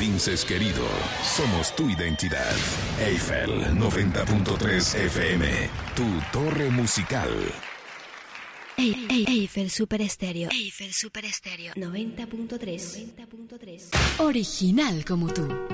Vinces querido, somos tu identidad. Eiffel 90.3 FM, tu torre musical. Eiffel Super Estéreo. Eiffel Super Estéreo 90.3. Original como tú.